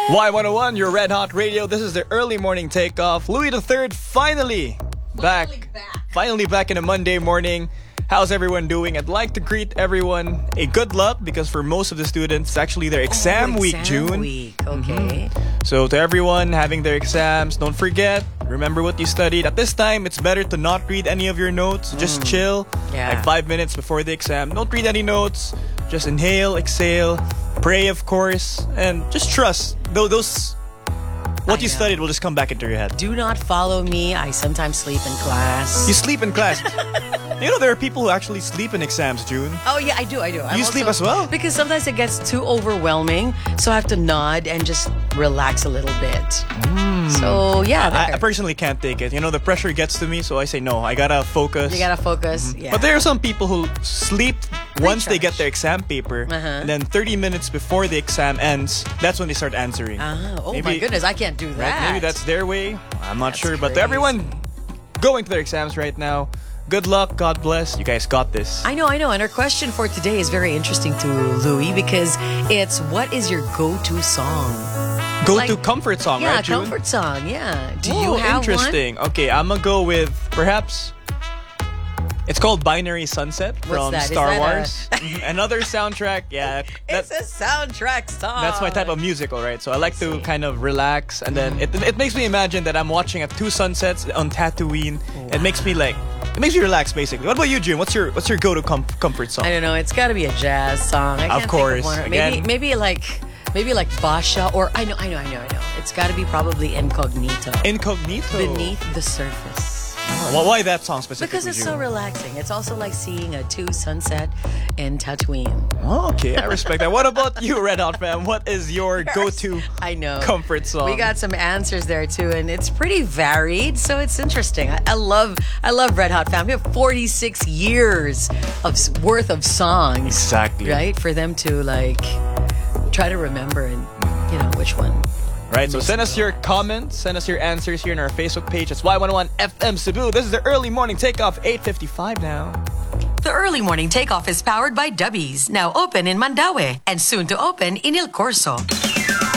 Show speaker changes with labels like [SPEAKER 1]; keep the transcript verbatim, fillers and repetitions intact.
[SPEAKER 1] Y one oh one, your Red Hot Radio. This is the early morning takeoff. Louis the Third finally back.
[SPEAKER 2] Finally back.
[SPEAKER 1] Finally back in a Monday morning. How's everyone doing? I'd like to greet everyone a good luck because for most of the students, it's actually their exam
[SPEAKER 2] oh,
[SPEAKER 1] week,
[SPEAKER 2] exam
[SPEAKER 1] June.
[SPEAKER 2] week. Okay.
[SPEAKER 1] Mm-hmm. So to everyone having their exams, don't forget, remember what you studied. At this time, it's better to not read any of your notes. Just
[SPEAKER 2] Mm.
[SPEAKER 1] chill.
[SPEAKER 2] Yeah.
[SPEAKER 1] Like five minutes before the exam. Don't read any notes. Just inhale, exhale, pray, of course, and just trust. Though those, what
[SPEAKER 2] I
[SPEAKER 1] you
[SPEAKER 2] know.
[SPEAKER 1] studied will just come back into your head.
[SPEAKER 2] Do not follow me. I sometimes sleep in class.
[SPEAKER 1] You sleep in class. You know, there are people who actually sleep in exams, June.
[SPEAKER 2] Oh yeah, I do. I do. I'm
[SPEAKER 1] You sleep as well?
[SPEAKER 2] Because sometimes it gets too overwhelming, so I have to nod and just relax a little bit. So yeah,
[SPEAKER 1] I, I
[SPEAKER 2] there.
[SPEAKER 1] personally can't take it. You know, the pressure gets to me, so I say no. I gotta focus.
[SPEAKER 2] You gotta focus. Yeah.
[SPEAKER 1] But there are some people who sleep once they get
[SPEAKER 2] trash.
[SPEAKER 1] their exam paper,
[SPEAKER 2] Uh-huh.
[SPEAKER 1] and then thirty minutes before the exam ends, that's when they start answering.
[SPEAKER 2] Ah, oh my
[SPEAKER 1] Maybe-
[SPEAKER 2] goodness, I can't do
[SPEAKER 1] Right?
[SPEAKER 2] that.
[SPEAKER 1] Maybe that's their way. I'm not
[SPEAKER 2] That's
[SPEAKER 1] sure. But to
[SPEAKER 2] crazy.
[SPEAKER 1] everyone going to their exams right now, good luck. God bless. You guys got this.
[SPEAKER 2] I know, I know. And our question for today is very interesting to Louis because it's what is your go-to song?
[SPEAKER 1] Go
[SPEAKER 2] like-
[SPEAKER 1] to comfort song,
[SPEAKER 2] Yeah,
[SPEAKER 1] right, June?
[SPEAKER 2] comfort song. Yeah. Do
[SPEAKER 1] Oh,
[SPEAKER 2] you have
[SPEAKER 1] interesting. Okay, I'm gonna go with perhaps. It's called Binary Sunset from
[SPEAKER 2] that? Is
[SPEAKER 1] Star
[SPEAKER 2] that a-
[SPEAKER 1] Wars. Mhm. Another soundtrack. Yeah,
[SPEAKER 2] one?
[SPEAKER 1] that-
[SPEAKER 2] It's a soundtrack song.
[SPEAKER 1] that's my type of musical, right? So I like to
[SPEAKER 2] see.
[SPEAKER 1] kind of relax, and then it it makes me imagine that I'm watching at two sunsets on Tatooine. It makes me like. It makes me relax, basically. What about you, June? What's your What's your go-to com- comfort song?
[SPEAKER 2] I don't know. It's got to be a jazz song. I
[SPEAKER 1] Of
[SPEAKER 2] can't
[SPEAKER 1] course.
[SPEAKER 2] Think of one.
[SPEAKER 1] Again-
[SPEAKER 2] Maybe maybe like maybe like Basha or I know I know I know I know. It's got to be probably Incognito.
[SPEAKER 1] Incognito.
[SPEAKER 2] Beneath the Surface.
[SPEAKER 1] Well, why that song specifically?
[SPEAKER 2] Because it's so
[SPEAKER 1] June?
[SPEAKER 2] relaxing. It's also like seeing a two sunset in Tatooine.
[SPEAKER 1] Oh, okay, I respect that. What about you, Red Hot fam? What is your go-to
[SPEAKER 2] I know.
[SPEAKER 1] comfort song?
[SPEAKER 2] We got some answers there too, and it's pretty varied, so it's interesting. I, I love, I love Red Hot Fam. We have forty-six years of s- worth of songs,
[SPEAKER 1] Exactly.
[SPEAKER 2] right? For them to like try to remember and you know which one.
[SPEAKER 1] Right, so send us your comments, send us your answers here on our Facebook page. It's Y one oh one F M Cebu. This is the early morning takeoff, eight fifty-five now.
[SPEAKER 3] The early morning takeoff is powered by Dubbies, now open in Mandaue and soon to open in El Corso.